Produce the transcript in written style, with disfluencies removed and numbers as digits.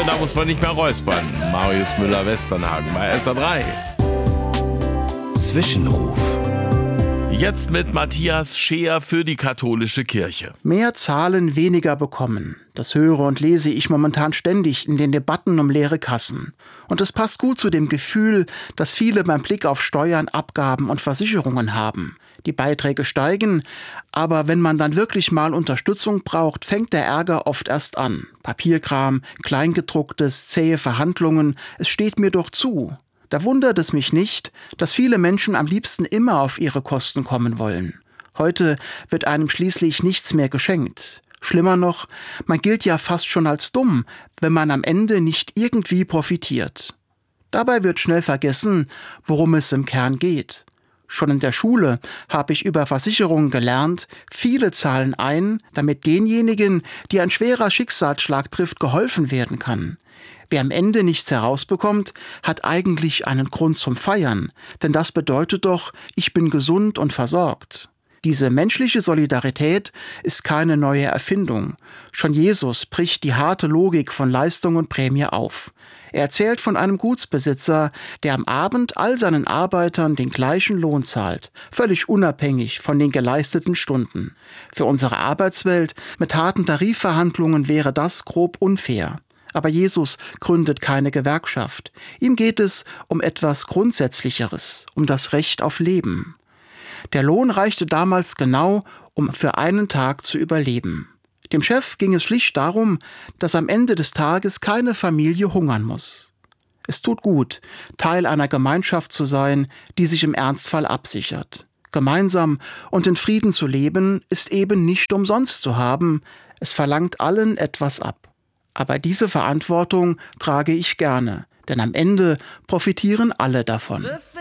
da muss man nicht mehr räuspern. Marius Müller-Westernhagen bei SA3. Zwischenruf. Jetzt mit Matthias Scheer für die katholische Kirche. Mehr zahlen, weniger bekommen. Das höre und lese ich momentan ständig in den Debatten um leere Kassen. Und es passt gut zu dem Gefühl, das viele beim Blick auf Steuern, Abgaben und Versicherungen haben. Die Beiträge steigen, aber wenn man dann wirklich mal Unterstützung braucht, fängt der Ärger oft erst an. Papierkram, Kleingedrucktes, zähe Verhandlungen, es steht mir doch zu. Da wundert es mich nicht, dass viele Menschen am liebsten immer auf ihre Kosten kommen wollen. Heute wird einem schließlich nichts mehr geschenkt. Schlimmer noch, man gilt ja fast schon als dumm, wenn man am Ende nicht irgendwie profitiert. Dabei wird schnell vergessen, worum es im Kern geht. Schon in der Schule habe ich über Versicherungen gelernt, viele zahlen ein, damit denjenigen, die ein schwerer Schicksalsschlag trifft, geholfen werden kann. Wer am Ende nichts herausbekommt, hat eigentlich einen Grund zum Feiern, denn das bedeutet doch, ich bin gesund und versorgt. Diese menschliche Solidarität ist keine neue Erfindung. Schon Jesus bricht die harte Logik von Leistung und Prämie auf. Er erzählt von einem Gutsbesitzer, der am Abend all seinen Arbeitern den gleichen Lohn zahlt, völlig unabhängig von den geleisteten Stunden. Für unsere Arbeitswelt mit harten Tarifverhandlungen wäre das grob unfair. Aber Jesus gründet keine Gewerkschaft. Ihm geht es um etwas Grundsätzlicheres, um das Recht auf Leben. Der Lohn reichte damals genau, um für einen Tag zu überleben. Dem Chef ging es schlicht darum, dass am Ende des Tages keine Familie hungern muss. Es tut gut, Teil einer Gemeinschaft zu sein, die sich im Ernstfall absichert. Gemeinsam und in Frieden zu leben, ist eben nicht umsonst zu haben. Es verlangt allen etwas ab. Aber diese Verantwortung trage ich gerne, denn am Ende profitieren alle davon.